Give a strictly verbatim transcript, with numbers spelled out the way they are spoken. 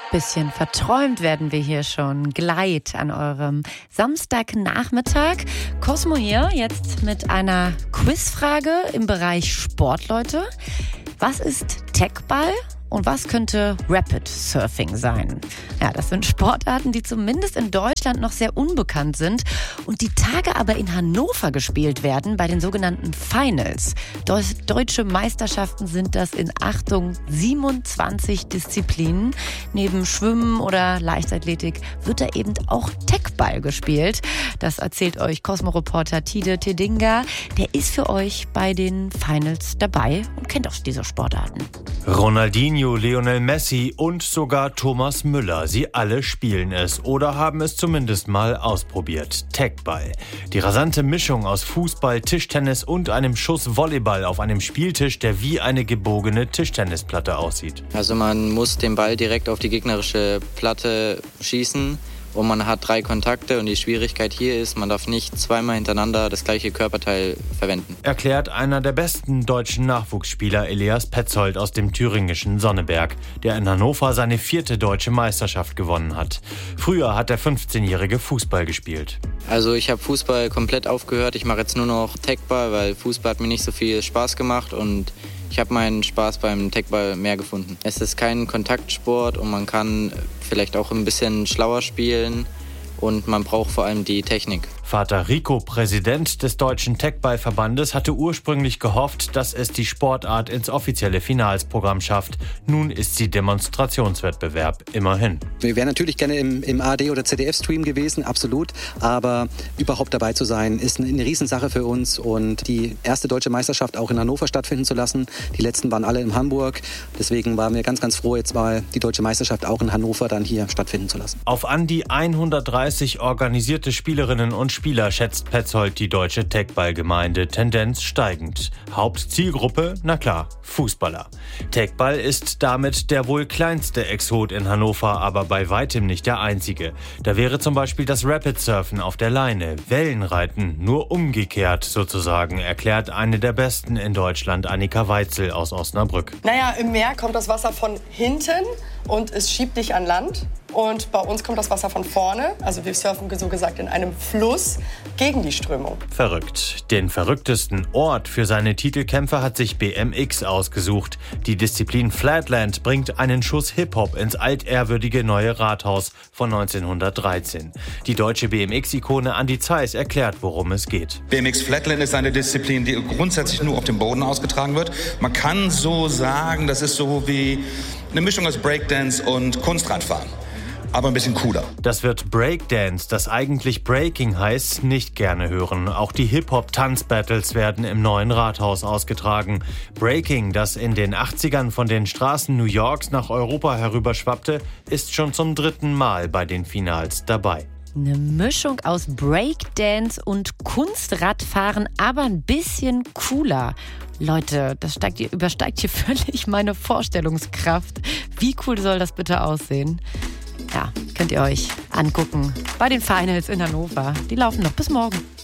Bisschen verträumt werden wir hier schon. Gleit an eurem Samstagnachmittag. Cosmo hier, jetzt mit einer Quizfrage im Bereich Sport, Leute. Was ist Techball? Und was könnte Rapid Surfing sein? Ja, das sind Sportarten, die zumindest in Deutschland noch sehr unbekannt sind und die Tage aber in Hannover gespielt werden bei den sogenannten Finals. Deutsche Meisterschaften sind das in, Achtung, siebenundzwanzig Disziplinen. Neben Schwimmen oder Leichtathletik wird da eben auch Techball gespielt. Das erzählt euch Cosmo-Reporter Tide Tedinga. Der ist für euch bei den Finals dabei und kennt auch diese Sportarten. Ronaldinho, Lionel Messi und sogar Thomas Müller. Sie alle spielen es oder haben es zumindest mal ausprobiert. Techball. Die rasante Mischung aus Fußball, Tischtennis und einem Schuss Volleyball auf einem Spieltisch, der wie eine gebogene Tischtennisplatte aussieht. Also man muss den Ball direkt auf die gegnerische Platte schießen. Und man hat drei Kontakte und die Schwierigkeit hier ist, man darf nicht zweimal hintereinander das gleiche Körperteil verwenden. Erklärt einer der besten deutschen Nachwuchsspieler Elias Petzold aus dem thüringischen Sonneberg, der in Hannover seine vierte deutsche Meisterschaft gewonnen hat. Früher hat der fünfzehnjährige Fußball gespielt. Also ich habe Fußball komplett aufgehört. Ich mache jetzt nur noch Techball, weil Fußball hat mir nicht so viel Spaß gemacht und ich habe meinen Spaß beim Techball mehr gefunden. Es ist kein Kontaktsport und man kann vielleicht auch ein bisschen schlauer spielen und man braucht vor allem die Technik. Vater Rico, Präsident des Deutschen Techball-Verbandes, hatte ursprünglich gehofft, dass es die Sportart ins offizielle Finalsprogramm schafft. Nun ist sie Demonstrationswettbewerb, immerhin. Wir wären natürlich gerne im, im A R D- oder Z D F-Stream gewesen, absolut. Aber überhaupt dabei zu sein, ist eine, eine Riesensache für uns. Und die erste deutsche Meisterschaft auch in Hannover stattfinden zu lassen. Die letzten waren alle in Hamburg. Deswegen waren wir ganz, ganz froh, jetzt mal die deutsche Meisterschaft auch in Hannover dann hier stattfinden zu lassen. Auf an die hundertdreißig organisierte Spielerinnen und Spieler schätzt Petzold die deutsche Techball-Gemeinde, Tendenz steigend. Hauptzielgruppe, na klar, Fußballer. Techball ist damit der wohl kleinste Exot in Hannover, aber bei weitem nicht der einzige. Da wäre zum Beispiel das Rapid Surfen auf der Leine, Wellenreiten, nur umgekehrt sozusagen, erklärt eine der besten in Deutschland, Annika Weitzel aus Osnabrück. Naja, im Meer kommt das Wasser von hinten und es schiebt dich an Land. Und bei uns kommt das Wasser von vorne, also wir surfen so gesagt in einem Fluss gegen die Strömung. Verrückt. Den verrücktesten Ort für seine Titelkämpfe hat sich B M X ausgesucht. Die Disziplin Flatland bringt einen Schuss Hip-Hop ins altehrwürdige neue Rathaus von neunzehnhundertdreizehn. Die deutsche B M X-Ikone Andi Zeiss erklärt, worum es geht. B M X Flatland ist eine Disziplin, die grundsätzlich nur auf dem Boden ausgetragen wird. Man kann so sagen, das ist so wie eine Mischung aus Breakdance und Kunstradfahren. Aber ein bisschen cooler. Das wird Breakdance, das eigentlich Breaking heißt, nicht gerne hören. Auch die Hip-Hop-Tanz-Battles werden im neuen Rathaus ausgetragen. Breaking, das in den achtzigern von den Straßen New Yorks nach Europa herüberschwappte, ist schon zum dritten Mal bei den Finals dabei. Eine Mischung aus Breakdance und Kunstradfahren, aber ein bisschen cooler. Leute, das steigt, übersteigt hier völlig meine Vorstellungskraft. Wie cool soll das bitte aussehen? Ja, könnt ihr euch angucken bei den Finals in Hannover. Die laufen noch bis morgen.